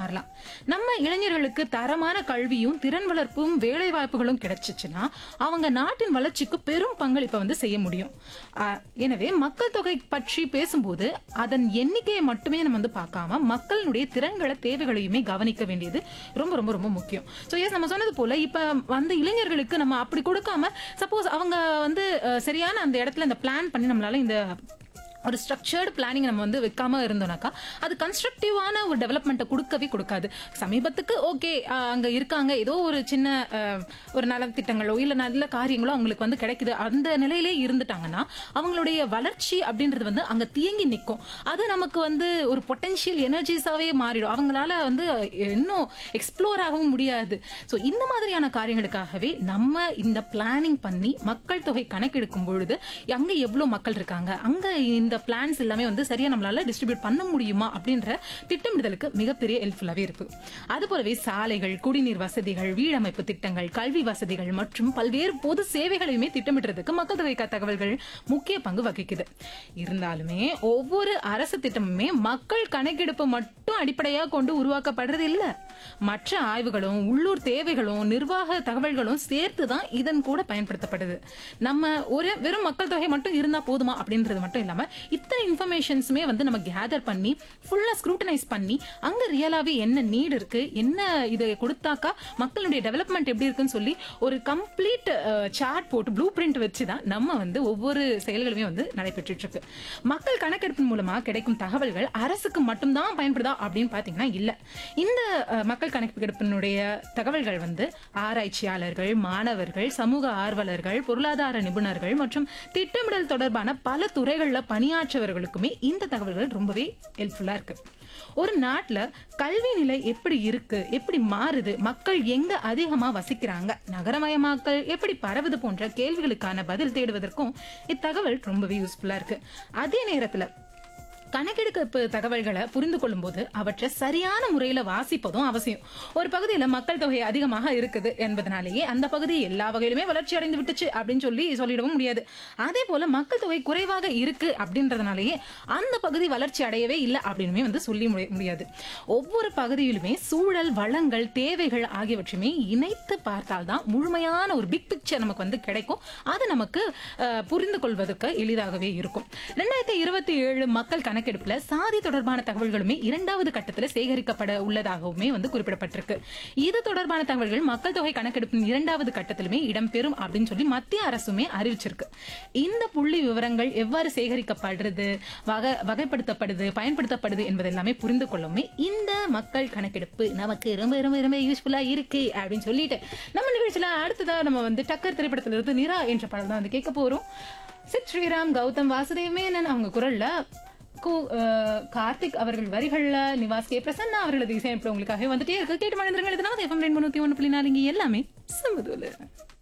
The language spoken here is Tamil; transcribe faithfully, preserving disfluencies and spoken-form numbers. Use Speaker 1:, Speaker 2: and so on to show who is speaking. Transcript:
Speaker 1: மாறலாம். நம்ம இளைஞர்களுக்கு தரமான கல்வியும் திறன் வளர்ப்பும் வேலை வாய்ப்புகளும் கிடைச்சிச்சுன்னா அவங்க நாட்டின் வளர்ச்சிக்கு பெரும் பங்களிப்பை வந்து செய்ய முடியும். ஆஹ் எனவே மக்கள் தொகை பற்றி பேசும்போது அதன் எண்ணிக்கையை மட்டுமே நம்ம வந்து பார்க்காம மக்களுடைய திறன்களை தேவைகளையுமே கவனிக்க வேண்டியது ரொம்ப ரொம்ப ரொம்ப முக்கியம். ஸோ எஸ் நம்ம சொன்னது போல இப்ப வந்து இளைஞர்களுக்கு நம்ம அப்படி கொடுக்காம சப்போஸ் அவங்க வந்து அஹ், சரியான அந்த இடத்துல இந்த பிளான் பண்ணி நம்மளால இந்த ஒரு ஸ்ட்ரக்சர்டு பிளானிங் நம்ம வந்து வைக்காம இருந்தோம்னாக்கா அது கன்ஸ்ட்ரக்டிவான ஒரு டெவலப்மெண்ட்டை கொடுக்கவே கொடுக்காது. சமீபத்துக்கு ஓகே அங்க இருக்காங்க, ஏதோ ஒரு சின்ன அஹ், ஒரு நலத்திட்டங்களோ இல்ல நல்ல காரியங்களோ அவங்களுக்கு வந்து கிடைக்குது, அந்த நிலையிலே இருந்துட்டாங்கன்னா அவங்களுடைய வளர்ச்சி அப்படின்றது வந்து அங்க தேங்கி நிற்கும். அது நமக்கு வந்து ஒரு பொட்டன்ஷியல் எனர்ஜிஸாவே மாறிடும். அவங்களால வந்து இன்னும் எக்ஸ்ப்ளோர் ஆகவும் முடியாது. ஸோ இந்த மாதிரியான காரியங்களுக்காகவே நம்ம இந்த பிளானிங் பண்ணி மக்கள் தொகை கணக்கெடுக்கும் பொழுது அங்க எவ்வளவு மக்கள் இருக்காங்க, அங்க இந்த பிளான்ஸ் எல்லாமே வந்து சரியா நம்மளால டிஸ்ட்ரிபியூட் பண்ண முடியுமா அப்படின்ற திட்டமிடுதலுக்கு மிகப்பெரிய ஹெல்ப்ஃபுல்லாவே இருக்கு. அது போலவே சாலைகள், குடிநீர் வசதிகள், வீடமைப்பு திட்டங்கள், கல்வி வசதிகள் மற்றும் பல்வேறு பொது சேவைகளையுமே திட்டமிடுறதுக்கு மக்கள் தொகை தகவல்கள் முக்கிய பங்கு வகிக்குது. இருந்தாலுமே ஒவ்வொரு அரசு திட்டமுமே மக்கள் கணக்கெடுப்பு மட்டும் அடிப்படையாக கொண்டு உருவாக்கப்படுறது இல்ல. மற்ற ஆய்வுகளும் உள்ளூர் தேவைகளும் நிர்வாக தகவல்களும் சேர்த்துதான் இதன் கூட பயன்படுத்தப்படுது. நம்ம ஒரு வெறும் மக்கள் தொகை மட்டும் இருந்தா போதுமா அப்படின்றது மட்டும் இல்லாம இத்தனை இன்ஃபர்மேஷன்ஸுமே வந்து நம்ம கேதர் பண்ணி ஃபுல்லா ஸ்க்ரூட்டனைஸ் பண்ணி அங்க ரியலாவே என்ன நீட் இருக்கு, என்ன இதை கொடுத்தாக்கா மக்களுடைய டெவலப்மெண்ட் எப்படி இருக்குன்னு சொல்லி ஒரு கம்ப்ளீட் சார்ட் போட்டு ப்ளூ பிரிண்ட் வச்சுதான் நம்ம வந்து ஒவ்வொரு செயல்களுமே வந்து நடைபெற்று இருக்கு. மக்கள் கணக்கெடுப்பின் மூலமா கிடைக்கும் தகவல்கள் அரசுக்கு மட்டும்தான் பயன்படுதா அப்படின்னு பாத்தீங்கன்னா இல்ல. இந்த மக்கள் கணக்கெடுப்பினுடைய தகவல்கள் வந்து ஆராய்ச்சியாளர்கள், மாணவர்கள், சமூக ஆர்வலர்கள், பொருளாதார நிபுணர்கள் மற்றும் திட்டமிடல் தொடர்பான பல துறைகள்ல பணியாற்றவர்களுக்குமே இந்த தகவல்கள் ரொம்பவே ஹெல்ப்ஃபுல்லா இருக்கு. ஒரு நாட்டுல கல்வி நிலை எப்படி இருக்கு, எப்படி மாறுது, மக்கள் எங்க அதிகமா வசிக்கிறாங்க, நகரமயமாக்கல் எப்படி பரவுது போன்ற கேள்விகளுக்கான பதில் தேடுவதற்கும் இத்தகவல் ரொம்பவே யூஸ்ஃபுல்லா இருக்கு. அதே நேரத்துல கணக்கெடுப்பு தகவல்களை புரிந்து கொள்ளும் போது அவற்றை சரியான முறையில வாசிப்பதும் அவசியம். ஒரு பகுதியில மக்கள் தொகை அதிகமாக இருக்குது என்பதனாலேயே அந்த பகுதி எல்லா வகையிலுமே வளர்ச்சி அடைந்து விட்டுச்சு அப்படின்னு சொல்லி சொல்லிடவும் முடியாது. அதே போல மக்கள் தொகை குறைவாக இருக்கு அப்படின்றதுனாலேயே அந்த பகுதி வளர்ச்சி அடையவே இல்லை அப்படின்னு வந்து சொல்லி முடியாது. ஒவ்வொரு பகுதியிலுமே சூழல், வளங்கள், தேவைகள் ஆகியவற்றையுமே இணைத்து பார்த்தால்தான் முழுமையான ஒரு பிக் பிக்சர் நமக்கு வந்து கிடைக்கும். அது நமக்கு புரிந்து கொள்வதற்கு எளிதாகவே இருக்கும். ரெண்டாயிரத்தி இருபத்தி ஏழு மக்கள் கணக்கெடுப்புல சாதி தொடர்பான தகவல்களுமே இரண்டாவது கட்டத்தில் சேகரிக்கப்பட உள்ளதாகவுமே வந்து குறிப்பிடப்பட்டிருக்கு. இது தொடர்பான தகவல்கள் மக்கள் தொகை கணக்கெடுப்பின் இரண்டாவது கட்டத்திலுமே இடம்பெறும் அப்படின்னு சொல்லி மத்திய அரசுமே அறிவிச்சிருக்கு. இந்த புள்ளி விவரங்கள் எவ்வாறு சேகரிக்கப்படுறது, வகைப்படுத்தப்படுது, பயன்படுத்தப்படுது என்பதெல்லாமே புரிந்து கொள்ளுமே இந்த மக்கள் கணக்கெடுப்பு நமக்கு ரொம்ப ரொம்ப ரொம்ப யூஸ்ஃபுல்லா இருக்கு அப்படின்னு சொல்லிட்டு நம்ம நிகழ்ச்சியில அடுத்ததா நம்ம வந்து டக்கர் திரைப்படத்திலிருந்து நிரா என்ற படம் தான் வந்து கேட்க போறோம். சித் ஸ்ரீராம், கௌதம் வாசுதேவ் மேனன் அவங்க குரல்ல, கார்த்திக் அவர்கள் வரிகள்ல, நிவாஸ் கே பிரசன்னா அவர்களது இசையமைப்பு உங்களுக்காக வந்துட்டே இருக்கு. கேட்டு மனிதர்கள் எல்லாமே சமதுல.